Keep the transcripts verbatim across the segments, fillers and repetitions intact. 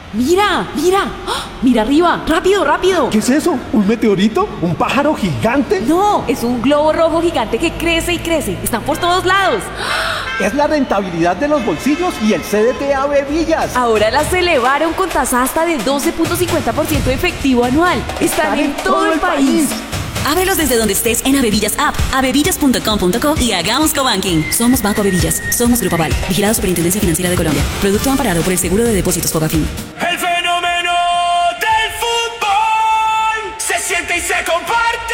Mira, mira, ¡ah! Mira arriba, rápido, rápido. ¿Qué es eso? ¿Un meteorito? ¿Un pájaro gigante? No, es un globo rojo gigante que crece y crece. Están por todos lados. Es la rentabilidad de los bolsillos y el C D T Ave Villas. Ahora las elevaron con tasa hasta de doce punto cincuenta por ciento efectivo anual. Están en todo el país. Ábrelos desde donde estés en Avevillas App, avevillas punto com punto co y hagamos cobanking. Somos Banco Avevillas, somos Grupo Aval, vigilado Superintendencia Financiera de Colombia. Producto amparado por el Seguro de Depósitos Fogafín. El fenómeno del fútbol se siente y se comparte.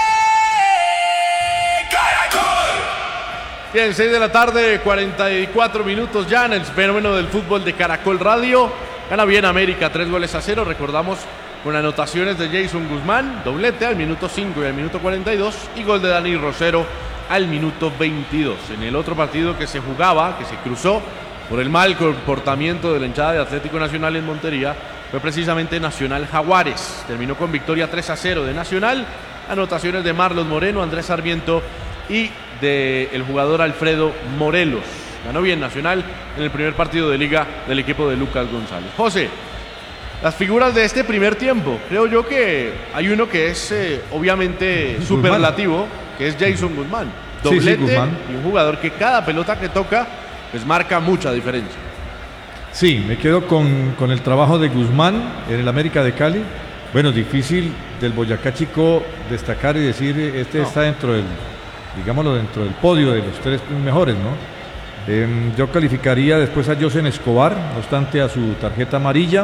Caracol. Bien, seis de la tarde, cuarenta y cuatro minutos ya en el fenómeno del fútbol de Caracol Radio. Gana bien América, tres goles a cero, recordamos, con anotaciones de Jason Guzmán, doblete al minuto cinco y al minuto cuarenta y dos, y gol de Dani Rosero al minuto veintidós. En el otro partido que se jugaba, que se cruzó por el mal comportamiento de la hinchada de Atlético Nacional en Montería, fue precisamente Nacional Jaguares. Terminó con victoria tres a cero de Nacional, anotaciones de Marlon Moreno, Andrés Sarmiento y del jugador Alfredo Morelos. Ganó bien Nacional en el primer partido de liga del equipo de Lucas González. José, las figuras de este primer tiempo, creo yo que hay uno que es eh, obviamente superlativo, que es Jason Guzmán. Doblete, sí, sí, Guzmán. Y un jugador que cada pelota que toca pues marca mucha diferencia. Sí, me quedo con, con el trabajo de Guzmán en el América de Cali. Bueno, difícil del Boyacá Chico destacar y decir este no. está dentro del, digámoslo, dentro del podio de los tres mejores, ¿no? Eh, yo calificaría después a Josen Escobar, no obstante a su tarjeta amarilla.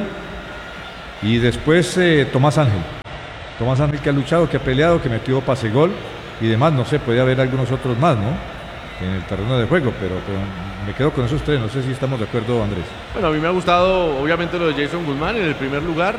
Y después eh, Tomás Ángel. Tomás Ángel que ha luchado, que ha peleado, que metió pase gol y demás. No sé, puede haber algunos otros más, ¿no? En el terreno de juego, pero, pero me quedo con esos tres. No sé si estamos de acuerdo, Andrés. Bueno, a mí me ha gustado, obviamente, lo de Jason Guzmán en el primer lugar.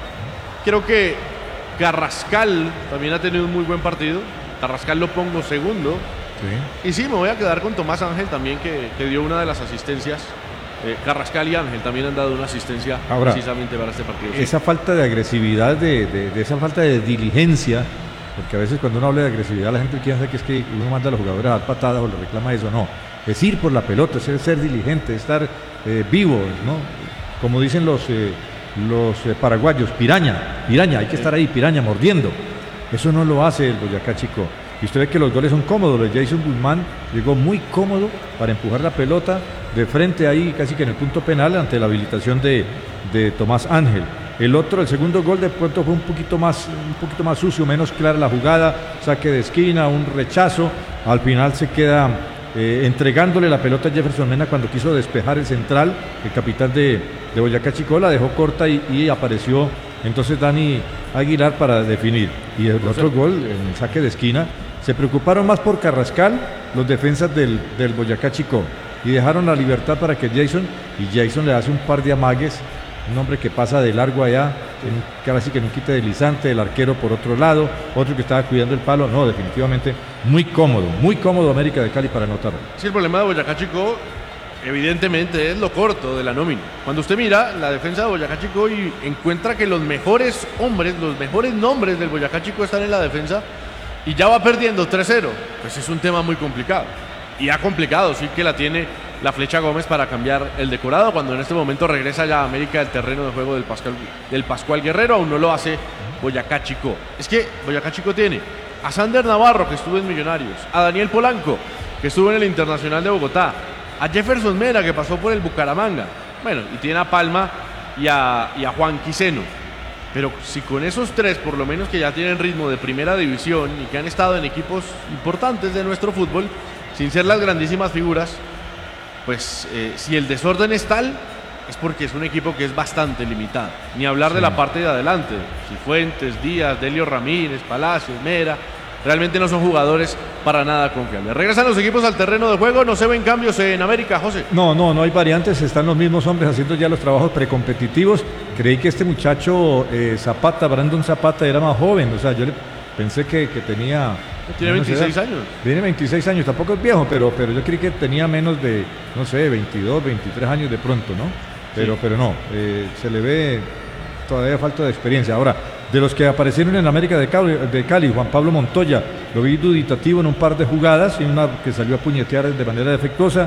Creo que Carrascal también ha tenido un muy buen partido. Carrascal lo pongo segundo. Sí. Y sí, me voy a quedar con Tomás Ángel también, que, que dio una de las asistencias. Eh, Carrascal y Ángel también han dado una asistencia Ahora, precisamente para este partido. Esa sí. falta de agresividad, de, de, de esa falta de diligencia, porque a veces cuando uno habla de agresividad la gente piensa que es que uno manda a los jugadores a dar patadas o le reclama eso. No, es ir por la pelota, es ser, ser diligente, estar eh, vivo, ¿no? Como dicen los, eh, los eh, paraguayos, piraña, piraña, hay que estar ahí, piraña, mordiendo. Eso no lo hace el Boyacá Chico. Y usted ve que los goles son cómodos. El Jason Guzmán llegó muy cómodo para empujar la pelota de frente ahí, casi que en el punto penal, ante la habilitación de, de Tomás Ángel. El otro, el segundo gol de pronto fue un poquito más, un poquito más sucio, menos clara la jugada, saque de esquina, un rechazo. Al final se queda eh, entregándole la pelota a Jefferson Mena cuando quiso despejar el central. El capitán de, de Boyacá Chico la dejó corta y, y apareció entonces Dani Aguilar para definir. Y el otro gol, en el saque de esquina, se preocuparon más por Carrascal, los defensas del, del Boyacá Chico, y dejaron la libertad para que Jason, y Jason le hace un par de amagues, un hombre que pasa de largo allá, que ahora sí que en un quite deslizante, el arquero por otro lado, otro que estaba cuidando el palo. No, definitivamente muy cómodo, muy cómodo América de Cali para anotar. Sí, el problema de Boyacá Chico evidentemente es lo corto de la nómina. Cuando usted mira la defensa de Boyacá Chico y encuentra que los mejores hombres, los mejores nombres del Boyacá Chico están en la defensa, y ya va perdiendo tres cero, pues es un tema muy complicado. Y ha complicado, sí que la tiene la Flecha Gómez para cambiar el decorado, cuando en este momento regresa ya a América del terreno de juego del Pascual, del Pascual Guerrero. Aún no lo hace Boyacá Chico. Es que Boyacá Chico tiene a Sander Navarro, que estuvo en Millonarios, a Daniel Polanco, que estuvo en el Internacional de Bogotá, a Jefferson Mena, que pasó por el Bucaramanga, bueno, y tiene a Palma y a, y a Juan Quiseno. Pero si con esos tres, por lo menos que ya tienen ritmo de primera división y que han estado en equipos importantes de nuestro fútbol, sin ser las grandísimas figuras, pues eh, si el desorden es tal, es porque es un equipo que es bastante limitado. Ni hablar sí. de la parte de adelante, Cifuentes, Díaz, Delio Ramírez, Palacios, Mera, realmente no son jugadores para nada confiables. Regresan los equipos al terreno de juego, no se ven cambios en América, José. No, no, no hay variantes, están los mismos hombres haciendo ya los trabajos precompetitivos. Creí que este muchacho eh, Zapata, Brandon Zapata, era más joven, o sea, yo le pensé que, que tenía... Tiene veintiséis años. Tiene veintiséis años, tampoco es viejo, pero, pero yo creí que tenía menos de, no sé, veintidós, veintitrés años de pronto, ¿no? Pero, sí. pero no, eh, se le ve todavía falta de experiencia. Ahora, de los que aparecieron en América de Cali, de Cali, Juan Pablo Montoya, lo vi duditativo en un par de jugadas y una que salió a puñetear de manera defectuosa.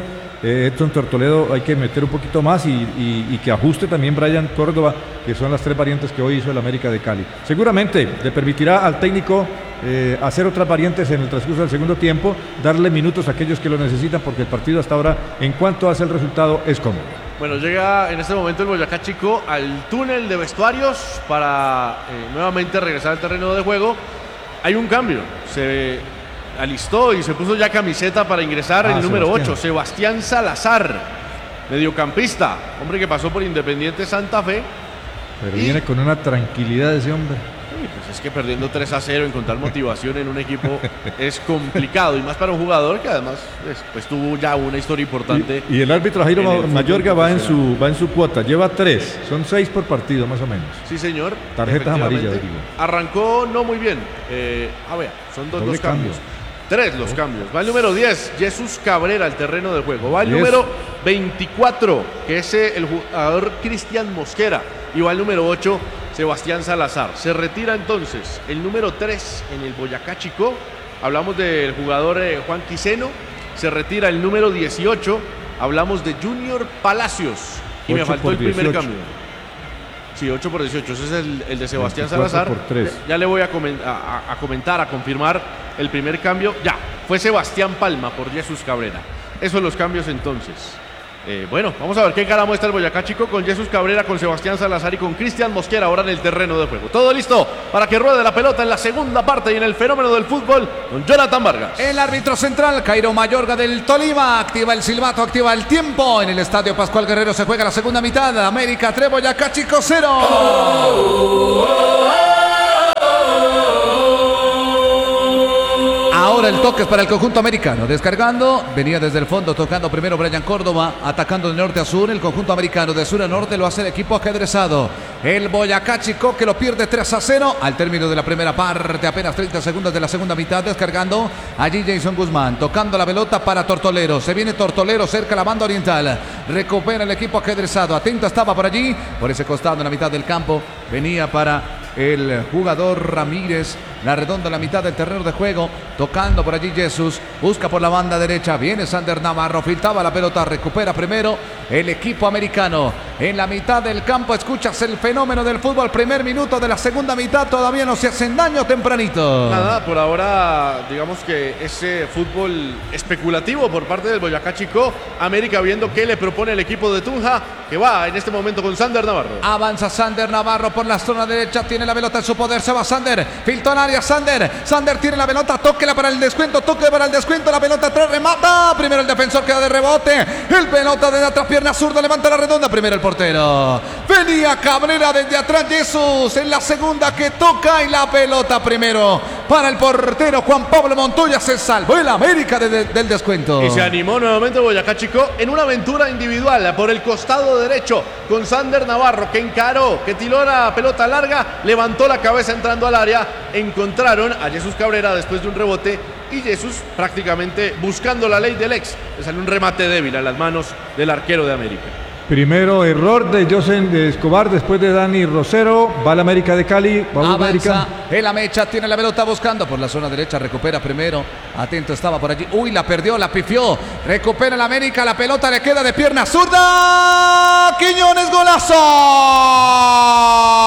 eh, Edson Tortoledo hay que meter un poquito más y, y, y que ajuste también Brian Córdoba, que son las tres variantes que hoy hizo el América de Cali. Seguramente le permitirá al técnico eh, hacer otras variantes en el transcurso del segundo tiempo, darle minutos a aquellos que lo necesitan, porque el partido hasta ahora, en cuanto hace el resultado, es cómodo. Bueno, llega en este momento el Boyacá Chico al túnel de vestuarios para eh, nuevamente regresar al terreno de juego. Hay un cambio, se alistó y se puso ya camiseta para ingresar Ah, el número Sebastián. ocho, Sebastián Salazar, mediocampista, hombre que pasó por Independiente Santa Fe. Pero Y- viene con una tranquilidad ese hombre. Sí, pues es que perdiendo tres a cero, encontrar motivación en un equipo es complicado, y más para un jugador que además pues, pues, tuvo ya una historia importante. Y, y el árbitro Jairo en el fútbol Mayorga va en, profesional. su, va en su cuota, lleva tres, son seis por partido más o menos. Sí, señor. Tarjetas amarillas, Efectivamente. digo. Arrancó no muy bien. Eh, a ver, son dos Doble los cambios. cambio. Tres los cambios. Va el número diez, Jesús Cabrera al terreno de juego. Va el diez. número veinticuatro, que es eh, el jugador Cristian Mosquera. Y va el número ocho, Sebastián Salazar. Se retira entonces el número tres en el Boyacá Chico. Hablamos del jugador eh, Juan Quiseno. Se retira el número dieciocho. Hablamos de Junior Palacios. Y me ocho faltó por el primer dieciocho. cambio. Sí, ocho por dieciocho. Ese es el, el de Sebastián veinticuatro Salazar. por tres. Ya, ya le voy a, comen- a- a- a comentar, a confirmar el primer cambio. Ya, fue Sebastián Palma por Jesús Cabrera. Esos son los cambios entonces. Eh, bueno, vamos a ver qué cara muestra el Boyacá Chico con Jesús Cabrera, con Sebastián Salazar y con Cristian Mosquera ahora en el terreno de juego. Todo listo para que ruede la pelota en la segunda parte y en el fenómeno del fútbol con Jonathan Vargas. El árbitro central, Jairo Mayorga del Tolima, activa el silbato, activa el tiempo. En el estadio Pascual Guerrero se juega la segunda mitad. América tres, Boyacá Chico cero. Ahora el toque es para el conjunto americano. Descargando, venía desde el fondo, tocando primero Brian Córdoba, atacando de norte a sur. El conjunto americano de sur a norte lo hace el equipo ajedrezado. El Boyacá Chico que lo pierde tres a cero al término de la primera parte. Apenas treinta segundos de la segunda mitad. Descargando allí Jason Guzmán, tocando la pelota para Tortolero. Se viene Tortolero cerca la banda oriental. Recupera el equipo ajedrezado. Atento estaba por allí, por ese costado en la mitad del campo. Venía para el jugador Ramírez, la redonda en la mitad del terreno de juego, tocando por allí Jesús, busca por la banda derecha, viene Sander Navarro, filtraba la pelota, recupera primero el equipo americano. En la mitad del campo escuchas el fenómeno del fútbol, primer minuto de la segunda mitad, todavía no se hacen daño tempranito. Nada, por ahora digamos que ese fútbol especulativo por parte del Boyacá Chico. América viendo qué le propone el equipo de Tunja, que va en este momento con Sander Navarro. Avanza Sander Navarro por la zona derecha, tiene la pelota en su poder, se va Sander, filtró al área Sander, Sander tiene la pelota, tóquela para el descuento, toque para el descuento, la pelota atrás, remata, primero el defensor queda de rebote, el pelota de atrás, pierna zurda, levanta la redonda, primero el portero, venía Cabrera desde atrás, Jesús en la segunda que toca y la pelota primero para el portero Juan Pablo Montoya, se salvó el América de, de, del descuento. Y se animó nuevamente Boyacá Chico en una aventura individual por el costado derecho con Sander Navarro, que encaró, que tiró la pelota larga, levantó la cabeza entrando al área, encontraron a Jesús Cabrera después de un rebote y Jesús prácticamente buscando la ley del ex. Le salió un remate débil a las manos del arquero de América. Primero error de José de Escobar, después de Dani Rosero, va la América de Cali, vamos Avanza América. el Amecha, tiene la pelota buscando por la zona derecha, recupera primero, atento estaba por allí, uy, la perdió, la pifió, recupera el América, la pelota le queda de pierna zurda, Quiñones, golazo.